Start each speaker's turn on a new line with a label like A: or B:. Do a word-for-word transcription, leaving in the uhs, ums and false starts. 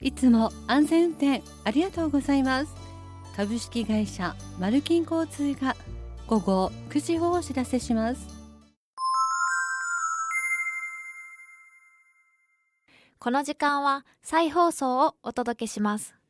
A: いつも安全運転ありがとうございます。株式会社マルキン交通がごごくじをお知らせします。
B: この時間は再放送をお届けします。